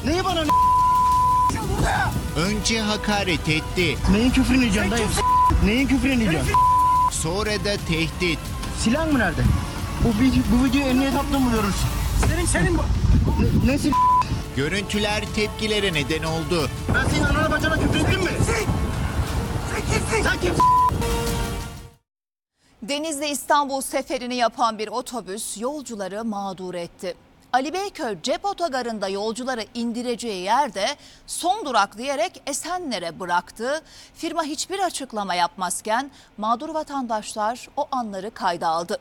Neyi bana Önce hakaret etti. Neyin küfrünü edeceksin dayı? Neyin küfrünü edeceksin? Sonra da tehdit. Silahın mı nerede? Bu videoyu emniyet hattında mı görürsün? Senin bu. Nesin? Görüntüler tepkilere neden oldu. Ben senin anana bacana küfür ettim mi? Sen kimsin? Denizli İstanbul seferini yapan bir otobüs yolcuları mağdur etti. Ali Beyköy Cep Otogarı'nda yolcuları indireceği yerde son durak diyerek Esenler'e bıraktı. Firma hiçbir açıklama yapmazken mağdur vatandaşlar o anları kayda aldı.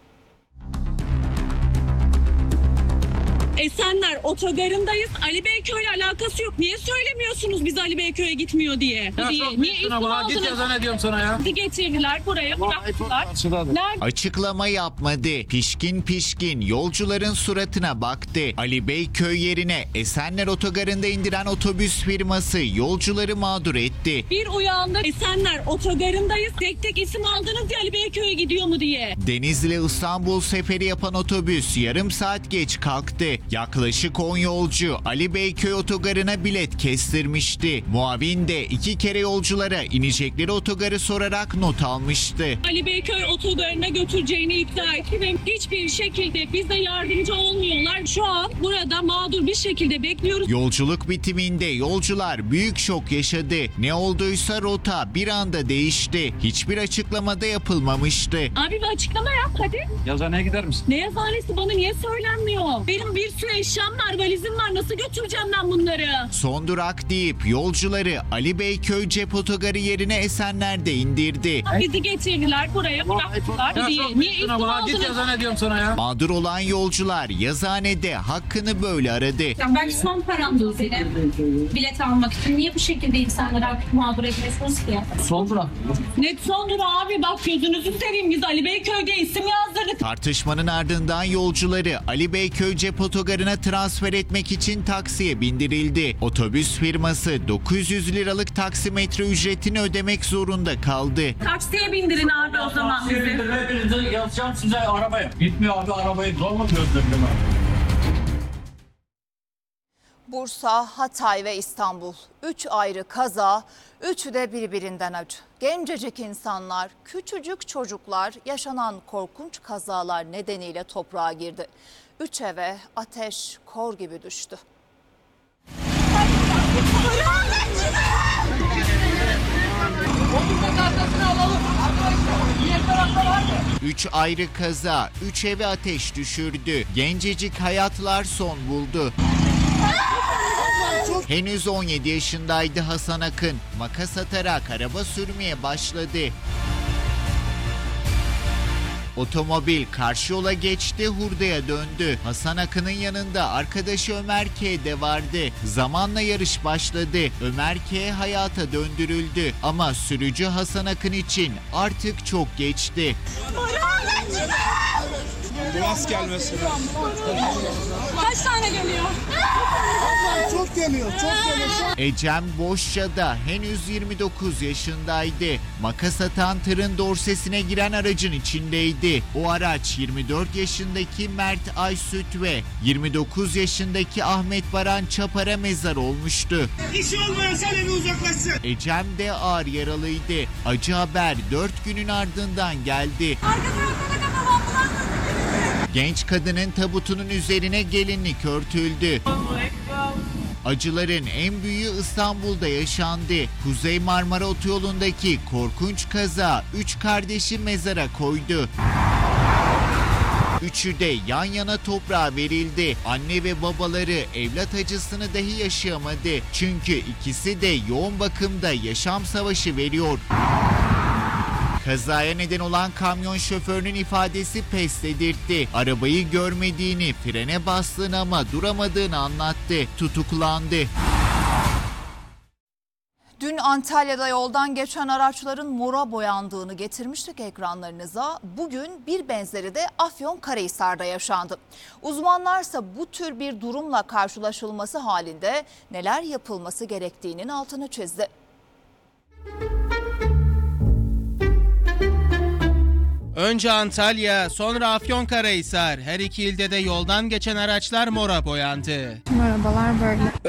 Esenler Otogarı'ndayız. Ali Beyköy'le alakası yok. Niye söylemiyorsunuz biz Ali Beyköy'e gitmiyor diye? Niye izin aldınız? Git yazan ediyorum sana ya. Bizi getirdiler buraya bıraktılar. Nerede? Açıklama yapmadı. Pişkin pişkin yolcuların suratına baktı. Ali Beyköy yerine Esenler Otogarı'nda indiren otobüs firması yolcuları mağdur etti. Bir uyandı. Esenler Otogarı'ndayız. Tek tek isim aldınız ya Ali Beyköy'e gidiyor mu diye. Denizli İstanbul seferi yapan otobüs yarım saat geç kalktı. Yaklaşık 10 yolcu Ali Beyköy Otogarı'na bilet kestirmişti. Muavin de 2 kere yolculara inecekleri otogarı sorarak not almıştı. Ali Beyköy Otogarı'na götüreceğini iddia etti ve hiçbir şekilde bize yardımcı olmuyorlar. Şu an burada mağdur bir şekilde bekliyoruz. Yolculuk bitiminde yolcular büyük şok yaşadı. Ne olduysa rota bir anda değişti. Hiçbir açıklamada yapılmamıştı. Abi bir açıklama yap hadi. Yazaneye gider misin? Ne yazanesi bana niye söylenmiyor? Benim bir sürü eşyam var, valizim var. Nasıl götüreceğim ben bunları? Son durak deyip yolcuları Ali Beyköy Cep Otogarı yerine Esenler'de indirdi. Bizi getirdiler buraya bıraktılar diye. Niye izin Git aldınız? yazan ediyorum sana ya. Mağdur olan yolcular yazıhanede hakkını böyle aradı. Ben son paramdı benim bilet almak için. Niye bu şekilde insanlara mağdur ediyorsunuz ki? Son durak. Ne sondur abi bak gözünüzü seveyim biz Ali Beyköy'de isim yazdırdık. Tartışmanın ardından yolcuları Ali Beyköy Cep Otogarı'na transfer etmek için taksiye bindirildi. Otobüs firması 900 liralık taksimetre ücretini ödemek zorunda kaldı. Taksiye bindirin abi o zaman bizi. Hepinizi yazacağım size arabaya. Gitmiyor abi arabayı zor mu gösterdim abi? Bursa, Hatay ve İstanbul. 3 ayrı kaza, üçü de birbirinden acı. Gencecik insanlar, küçücük çocuklar yaşanan korkunç kazalar nedeniyle toprağa girdi. 3 eve ateş kor gibi düştü. Üç ayrı kaza, 3 eve ateş düşürdü. Gencecik hayatlar son buldu. Henüz 17 yaşındaydı Hasan Akın. Makas atarak araba sürmeye başladı. Otomobil karşı yola geçti, hurdaya döndü. Hasan Akın'ın yanında arkadaşı Ömer K de vardı. Zamanla yarış başladı. Ömer K hayata döndürüldü. Ama sürücü Hasan Akın için artık çok geçti. Ambulans gelmesin. Kaç tane geliyor? Çok geliyor, çok geliyor. Ecem Boşça'da henüz 29 yaşındaydı. Makas atan tırın dorsesine giren aracın içindeydi. O araç 24 yaşındaki Mert Aysüt ve 29 yaşındaki Ahmet Baran Çapar'a mezar olmuştu. İşi olmayan sen evi uzaklaşsın. Ecem de ağır yaralıydı. Acı haber 4 günün ardından geldi. Genç kadının tabutunun üzerine gelinlik örtüldü. Acıların en büyüğü İstanbul'da yaşandı. Kuzey Marmara Otoyolu'ndaki korkunç kaza 3 kardeşi mezara koydu. Üçü de yan yana toprağa verildi. Anne ve babaları evlat acısını dahi yaşayamadı. Çünkü ikisi de yoğun bakımda yaşam savaşı veriyor. Kazaya neden olan kamyon şoförünün ifadesi pes dedirtti. Arabayı görmediğini, frene bastığını ama duramadığını anlattı. Tutuklandı. Dün Antalya'da yoldan geçen araçların mora boyandığını getirmiştik ekranlarınıza. Bugün bir benzeri de Afyonkarahisar'da yaşandı. Uzmanlarsa bu tür bir durumla karşılaşılması halinde neler yapılması gerektiğinin altını çizdi. Önce Antalya, sonra Afyonkarahisar. Her iki ilde de yoldan geçen araçlar mora boyandı. Arabalar böyle.